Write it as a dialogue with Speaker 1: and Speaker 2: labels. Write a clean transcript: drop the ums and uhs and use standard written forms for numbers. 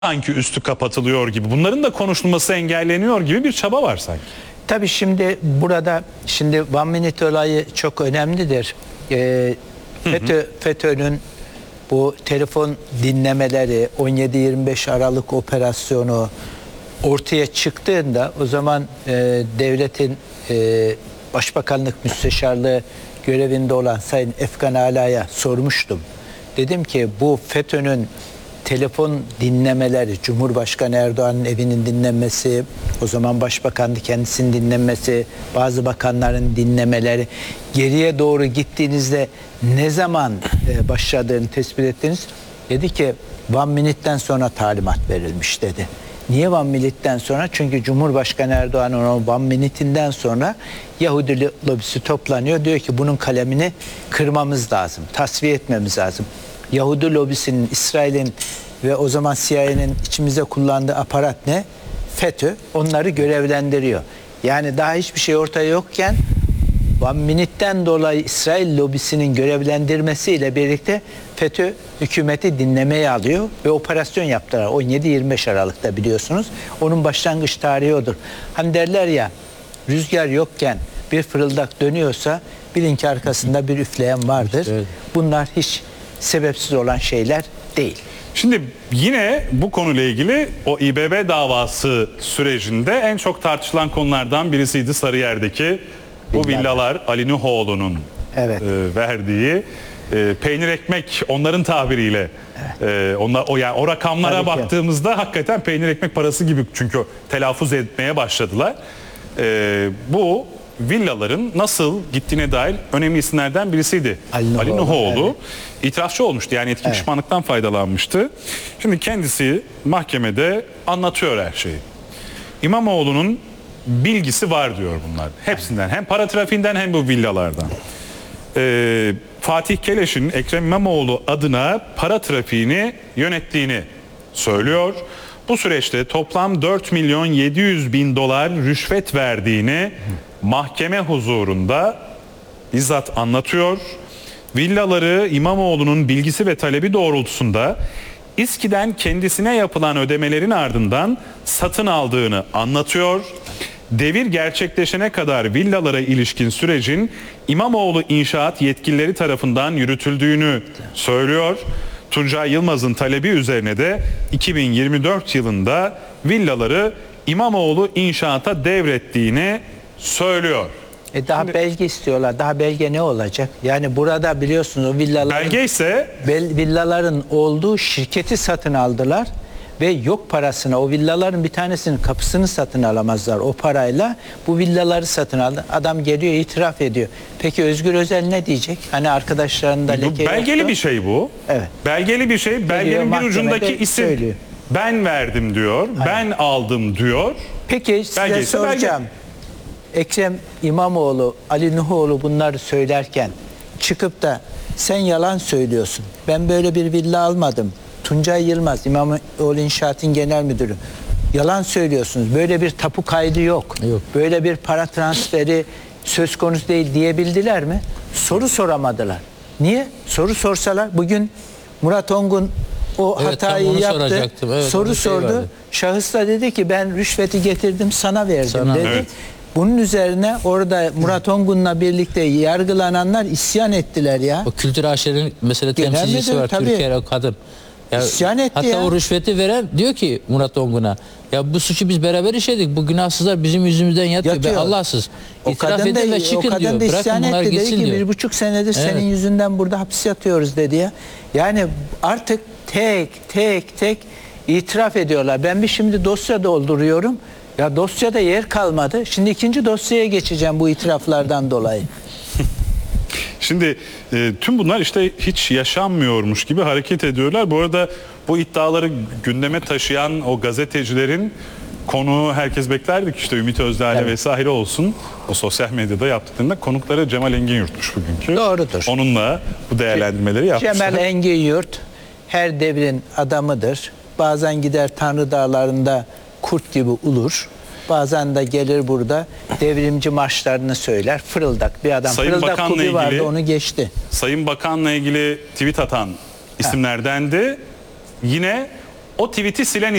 Speaker 1: sanki üstü kapatılıyor gibi, bunların da konuşulması engelleniyor gibi bir çaba var sanki.
Speaker 2: Tabii şimdi burada One Minute olayı çok önemlidir. FETÖ'nün bu telefon dinlemeleri 17-25 Aralık operasyonu ortaya çıktığında o zaman devletin Başbakanlık Müsteşarlığı görevinde olan Sayın Efkan Ala'ya sormuştum. Dedim ki bu FETÖ'nün telefon dinlemeleri, Cumhurbaşkanı Erdoğan'ın evinin dinlenmesi, o zaman Başbakan'dı kendisinin dinlenmesi, bazı bakanların dinlemeleri, geriye doğru gittiğinizde ne zaman başladığını tespit ettiniz? Dedi ki One Minute'den sonra talimat verilmiş dedi. Niye One Minute'den sonra? Çünkü Cumhurbaşkanı Erdoğan'ın o One Minute'inden sonra Yahudi lobisi toplanıyor. Diyor ki bunun kalemini kırmamız lazım, tasfiye etmemiz lazım. Yahudi lobisinin, İsrail'in ve o zaman CIA'nin içimize kullandığı aparat ne? FETÖ. Onları görevlendiriyor. Yani daha hiçbir şey ortaya yokken One Minute'den dolayı İsrail lobisinin görevlendirmesiyle birlikte FETÖ hükümeti dinlemeye alıyor ve operasyon yaptılar. 17-25 Aralık'ta biliyorsunuz. Onun başlangıç tarihi odur. Hani derler ya, rüzgar yokken bir fırıldak dönüyorsa bilin ki arkasında bir üfleyen vardır. Evet. Bunlar hiç sebepsiz olan şeyler değil.
Speaker 1: Şimdi yine bu konuyla ilgili o İBB davası sürecinde en çok tartışılan konulardan birisiydi Sarıyer'deki bu villalar. Ali Nuhoğlu'nun verdiği peynir ekmek, onların tabiriyle. Evet. O rakamlara baktığımızda hakikaten peynir ekmek parası gibi, çünkü telaffuz etmeye başladılar. Bu villaların nasıl gittiğine dair önemli isimlerden birisiydi. Ali Nuhoğlu. Evet. İtirafçı olmuştu, yani etkin pişmanlıktan faydalanmıştı. Şimdi kendisi mahkemede anlatıyor her şeyi. İmamoğlu'nun bilgisi var diyor bunlar. Hepsinden, hem para trafiğinden hem bu villalardan. Fatih Keleş'in Ekrem İmamoğlu adına para trafiğini yönettiğini söylüyor. Bu süreçte toplam 4 milyon 700 bin dolar rüşvet verdiğini mahkeme huzurunda bizzat anlatıyor. Villaları İmamoğlu'nun bilgisi ve talebi doğrultusunda İSKİ'den kendisine yapılan ödemelerin ardından satın aldığını anlatıyor. Devir gerçekleşene kadar villalara ilişkin sürecin İmamoğlu İnşaat yetkilileri tarafından yürütüldüğünü söylüyor. Tuncay Yılmaz'ın talebi üzerine de 2024 yılında villaları İmamoğlu İnşaat'a devrettiğini söylüyor.
Speaker 2: Daha şimdi, belge istiyorlar. Daha belge ne olacak? Yani burada biliyorsunuz o villaların olduğu şirketi satın aldılar ve yok parasına o villaların bir tanesinin kapısını satın alamazlar. O parayla bu villaları satın aldı. Adam geliyor, itiraf ediyor. Peki Özgür Özel ne diyecek? Hani arkadaşlarında leke
Speaker 1: belgeli
Speaker 2: yoktu.
Speaker 1: Bir şey bu.
Speaker 2: Evet.
Speaker 1: Belgeli bir şey. Belgenin bir ucundaki isim söylüyor. Ben verdim diyor. Aynen. Ben aldım diyor.
Speaker 2: Peki size soracağım. Ekrem İmamoğlu, Ali Nuhoğlu bunları söylerken çıkıp da sen yalan söylüyorsun, ben böyle bir villa almadım. Tuncay Yılmaz, İmamoğlu İnşaat'ın genel müdürü, yalan söylüyorsunuz, böyle bir tapu kaydı yok. Böyle bir para transferi söz konusu değil diyebildiler mi? Soru soramadılar. Niye? Soru sorsalar bugün Murat Ongun o hatayı yaptı. Soru sordu. Şahıs da dedi ki ben rüşveti getirdim sana verdim dedi. Evet. Bunun üzerine orada Murat Ongun'la birlikte yargılananlar isyan ettiler ya.
Speaker 3: O Kültür AŞ'nin mesela temsilcisi var, Türkiye o kadın. Ya,
Speaker 2: isyan etti
Speaker 3: hatta
Speaker 2: ya.
Speaker 3: O rüşveti veren diyor ki Murat Ongun'a, ya bu suçu biz beraber işledik, bu günahsızlar bizim yüzümüzden yatıyor. Ben Allahsız. İtiraf edin ve çıkın diyor.
Speaker 2: Bırakın bunlar gitsin diyor. 1,5 senedir senin yüzünden burada hapis yatıyoruz dedi ya. Yani artık tek itiraf ediyorlar. Ben şimdi dosya dolduruyorum. Ya dosyada yer kalmadı. Şimdi ikinci dosyaya geçeceğim bu itiraflardan dolayı.
Speaker 1: Şimdi tüm bunlar işte hiç yaşanmıyormuş gibi hareket ediyorlar. Bu arada bu iddiaları gündeme taşıyan o gazetecilerin konuğu herkes beklerdik. İşte Ümit Özdağ'la vesaire olsun. O sosyal medyada yaptıklarında konukları Cemal Engin-Yurt'muş bugünkü.
Speaker 2: Doğrudur.
Speaker 1: Onunla bu değerlendirmeleri yapmışlar.
Speaker 2: Cemal Engin-Yurt her devrin adamıdır. Bazen gider Tanrı Dağları'nda kurt gibi ulur. Bazen de gelir burada devrimci marşlarını söyler. Fırıldak bir adam.
Speaker 1: Sayın
Speaker 2: Fırıldak
Speaker 1: Bakan'la
Speaker 2: kubi vardı,
Speaker 1: ilgili,
Speaker 2: onu geçti.
Speaker 1: Sayın Bakan'la ilgili tweet atan isimlerdendi. Yine o tweet'i silen